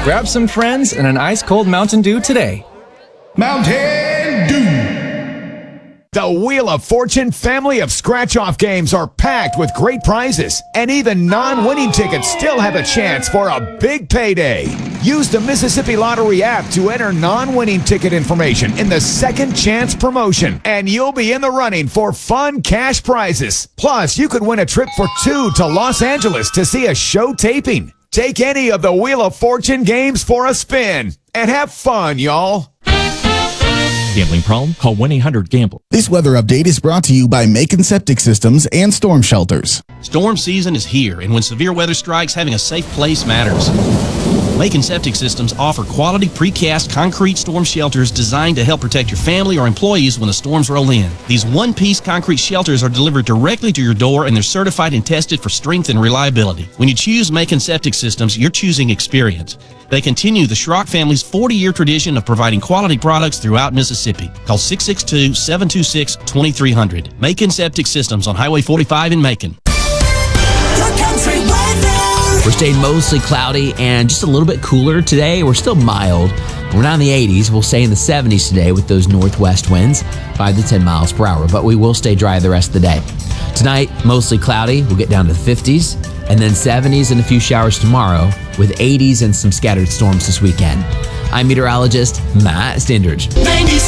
Grab some friends and an ice-cold Mountain Dew today. Mountain Dew. The Wheel of Fortune family of scratch-off games are packed with great prizes, and even non-winning tickets still have a chance for a big payday. Use the Mississippi Lottery app to enter non-winning ticket information in the Second Chance promotion, and you'll be in the running for fun cash prizes. Plus, you could win a trip for two to Los Angeles to see a show taping. Take any of the Wheel of Fortune games for a spin, and have fun, y'all. Gambling problem? Call 1-800-GAMBLER. This weather update is brought to you by Macon Septic Systems and Storm Shelters. Storm season is here, and when severe weather strikes, having a safe place matters. Macon Septic Systems offer quality precast concrete storm shelters designed to help protect your family or employees when the storms roll in. These one-piece concrete shelters are delivered directly to your door, and they're certified and tested for strength and reliability. When you choose Macon Septic Systems, you're choosing experience. They continue the Schrock family's 40-year tradition of providing quality products throughout Mississippi. Call 662-726-2300. Macon Septic Systems on Highway 45 in Macon. We're staying mostly cloudy and just a little bit cooler today. We're still mild. We're not in the 80s. We'll stay in the 70s today with those northwest winds, 5 to 10 miles per hour. But we will stay dry the rest of the day. Tonight, mostly cloudy. We'll get down to the 50s, and then 70s and a few showers tomorrow, with 80s and some scattered storms this weekend. I'm meteorologist Matt Stindridge.